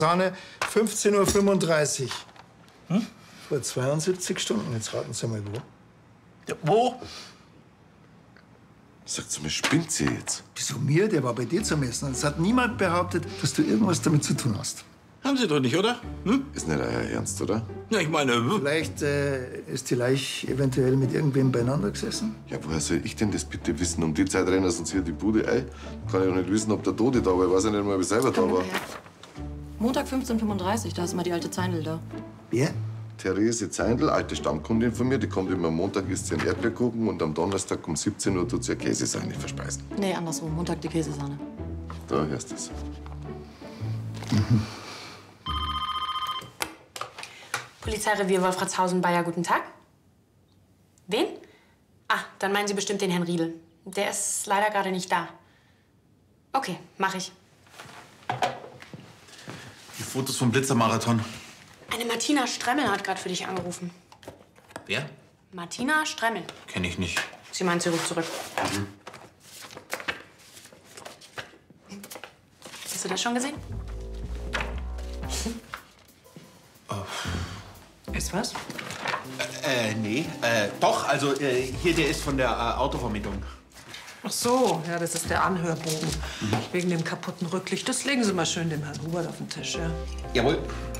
Sahne, 15:35 Uhr. Hm? Vor 72 Stunden. Jetzt raten Sie mal, wo. Ja, wo? Sagt mir, spinnt sie jetzt? Wieso mir? Der war bei dir zum Essen. Es hat niemand behauptet, dass du irgendwas damit zu tun hast. Haben Sie doch nicht, oder? Hm? Ist nicht euer Ernst, oder? Ja, ich meine... Vielleicht ist die Leiche eventuell mit irgendwem beieinander gesessen? Ja, woher soll ich denn das bitte wissen? Um die Zeit rennen sie hier die Bude ein. Kann ich doch nicht wissen, ob der Tote da war. Ich weiß ja nicht mal, ob ich selber da war. Montag 15:35 Uhr, da ist mal die alte Zeindl da. Wer? Therese Zeindl, alte Stammkundin von mir, die kommt immer am Montag, isst sie einen Erdbeerkuchen und am Donnerstag um 17 Uhr tut sie eine Käsesahne verspeisen. Nee, andersrum. Montag die Käsesahne. Da hörst du es. Polizeirevier Wolfratshausen, Bayer, guten Tag. Wen? Ah, dann meinen Sie bestimmt den Herrn Riedel. Der ist leider gerade nicht da. Okay, mache ich. Die Fotos vom Blitzermarathon. Eine Martina Stremmel hat gerade für dich angerufen. Wer? Martina Stremmel. Kenn ich nicht. Sie meint, sie ruft zurück. Hast du das schon gesehen? Ist was? Nee. Doch, also hier, der ist von der Autovermietung. Ach so, ja, das ist der Anhörbogen. Wegen dem kaputten Rücklicht. Das legen Sie mal schön dem Herrn Hubert auf den Tisch, ja. Jawohl.